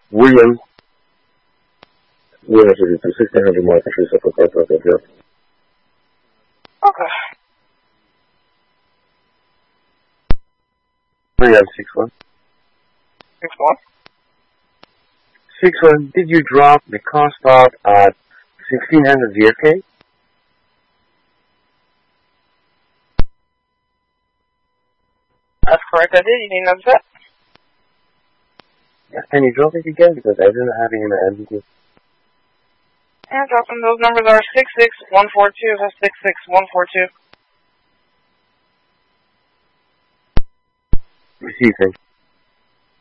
William 1600 mark, actually, so for car here. Okay. William 61. 61. 61, did you drop the car stop at 1600 JFK? That's correct, I did. You need another set? Yeah, can you drop it again? Because I didn't have it in my MDT. Yeah, dropping. Those numbers are 66142. That's 66142. Receiving.